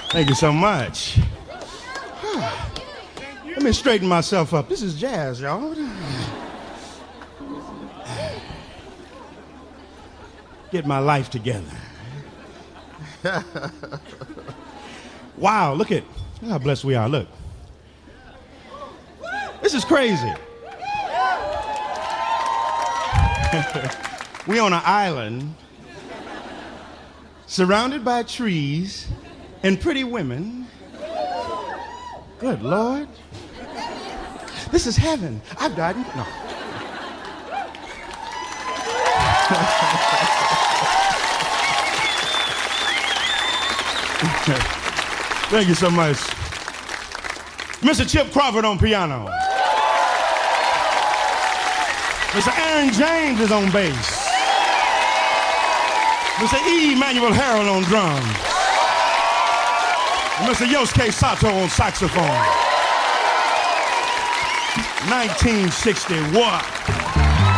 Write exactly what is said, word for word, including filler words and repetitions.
Thank you so much. Let me straighten myself up. This is jazz, y'all. Get my life together. Wow, look at how blessed we are. Look. This is crazy. We on an island surrounded by trees and pretty women. Good Lord. This is heaven. I've died. In... No. Thank you so much. Mister Chip Crawford on piano. Mister Aaron James is on bass. Mister E. Emanuel Harold on drums. And Mister Yosuke Sato on saxophone. nineteen sixty what?